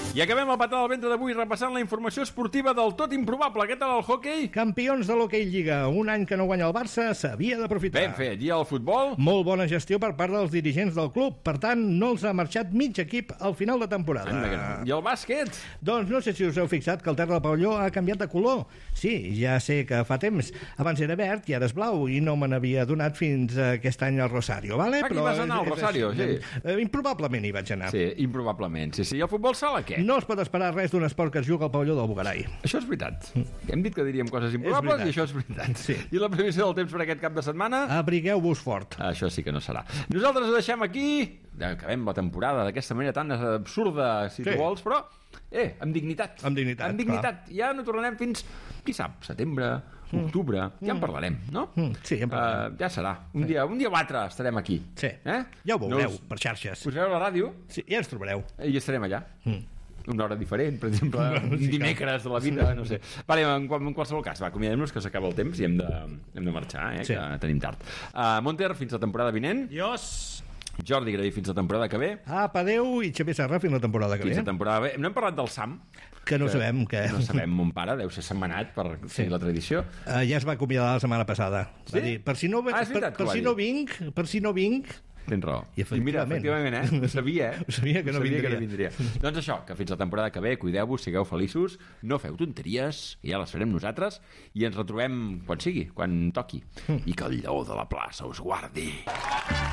I acabem el Patada al Ventre d'avui repassant la informació esportiva del tot improbable. Què tal el hoquei? Campions de l'hoquei Lliga. Un any que no guanya el Barça, s'havia d'aprofitar. Ben fet. I el futbol? Molt bona gestió per part dels dirigents del club. Per tant, no els ha marxat mig equip al final de temporada. I el bàsquet? Doncs no sé si us heu fixat que el terra del pavelló ha canviat de color. Sí, ja sé que fa temps. Abans era verd i ara és blau i no me n'havia donat fins aquest any al Rosario, vale? Aquí vas anar al Rosario, sí. Improbablement hi vaig anar. Sí, improbablement. Sí. I el futbol sala, què? No es pot esperar res d'un esport que es juga al pavelló del Bugarai. Això és veritat. Hem dit que diríem coses improbables i això és veritat. Sí. I la previsió del temps per aquest cap de setmana? Abrigueu-vos fort. Això sí que no serà. Nosaltres ho deixem aquí. Acabem la temporada d'aquesta manera tan absurda, si tu vols, però amb dignitat. Amb dignitat, Ja no tornarem fins, qui sap, setembre, octubre. Ja en parlarem, no? Sí, en parlarem. Ja serà. Un dia o altre estarem aquí. Sí. Ja ho veureu per xarxes. Posareu la ràdio. Sí, ja ens trobareu. I estarem allà. Una hora diferent, per exemple, un dimecres de la vida, no sé. Vale, en qualsevol cas, acomiadem-nos que s'acaba el temps i hem de marxar, que tenim tard. Monter, fins la temporada vinent. Adiós. Jordi Graí, fins la temporada que ve. Adéu, i Xavier Serra, fins la temporada que ve. Fins la temporada que ve. No hem parlat del Sam. Que no sabem. No sabem, mon pare, deu ser setmanat per seguir la tradició. Ja es va acomiadar la setmana passada. Sí? Va dir, per si no vinc... Tens raó. I efectivament, ho sabia, Ho sabia que no vindria. Doncs això, que fins la temporada que ve, cuideu-vos, sigueu feliços, no feu tonteries, que ja les farem nosaltres, i ens retrobem quan sigui, quan toqui. I que el lleó de la plaça us guardi.